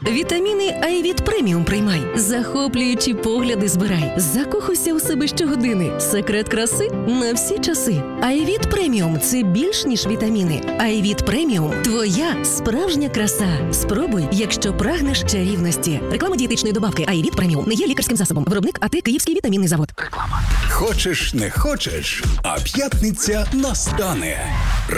Вітаміни Айвіт Преміум приймай. Захоплюючі погляди збирай. Закохуйся у себе щогодини. Секрет краси на всі часи. Айвіт Преміум – це більш ніж вітаміни. Айвіт Преміум – твоя справжня краса. Спробуй, якщо прагнеш чарівності. Реклама дієтичної добавки Айвіт Преміум не є лікарським засобом. Виробник АТ Київський вітамінний завод. Хочеш не хочеш, а п'ятниця настане.